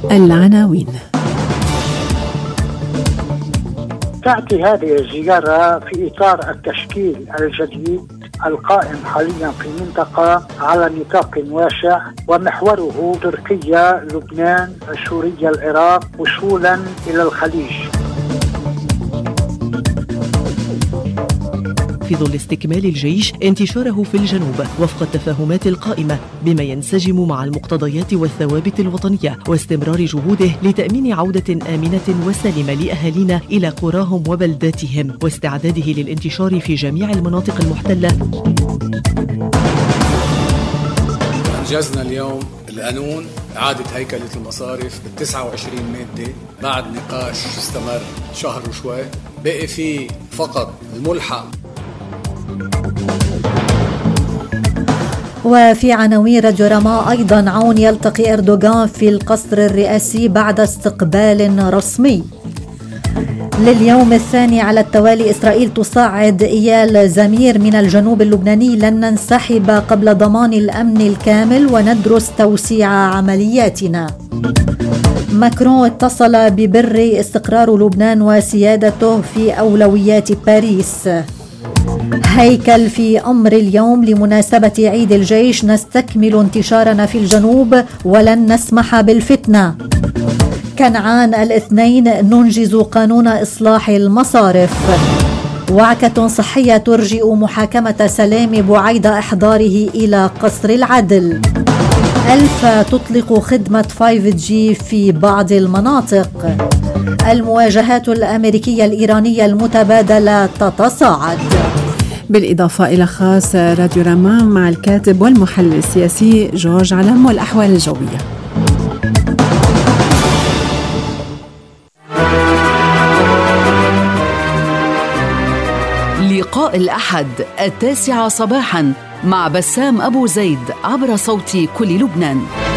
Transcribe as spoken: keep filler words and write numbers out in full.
العناوين. تأتي هذه الزيارة في إطار التشكيل الجديد القائم حاليا في المنطقة على نطاق واسع، ومحوره تركيا، لبنان، سوريا، العراق، وصولا إلى الخليج. في ظل استكمال الجيش انتشاره في الجنوب وفق التفاهمات القائمة بما ينسجم مع المقتضيات والثوابت الوطنية، واستمرار جهوده لتأمين عودة آمنة وسالمة لأهالينا إلى قراهم وبلداتهم، واستعداده للانتشار في جميع المناطق المحتلة. أنجزنا اليوم القانون إعادة هيكلة المصارف بالتسعة وعشرين مادة بعد نقاش استمر شهر وشوي. بقي فيه فقط الملحق. وفي عناوين راديو رما أيضا، عون يلتقي أردوغان في القصر الرئاسي بعد استقبال رسمي. لليوم الثاني على التوالي إسرائيل تصعد إيال زمير من الجنوب اللبناني، لن ننسحب قبل ضمان الأمن الكامل وندرس توسيع عملياتنا. ماكرون اتصل ببر استقرار لبنان وسيادته في أولويات باريس. هيكل في أمر اليوم لمناسبة عيد الجيش، نستكمل انتشارنا في الجنوب ولن نسمح بالفتنة. كنعان الاثنين، ننجز قانون إصلاح المصارف. وعكة صحية ترجئ محاكمة سلام بعيد إحضاره إلى قصر العدل. ألف تطلق خدمة فايف جي في بعض المناطق. المواجهات الأمريكية الإيرانية المتبادلة تتصاعد. بالإضافة إلى خاص راديو رما مع الكاتب والمحلل السياسي جورج علام والأحوال الجوية. لقاء الأحد التاسعة صباحا مع بسام أبو زيد عبر صوت كل لبنان.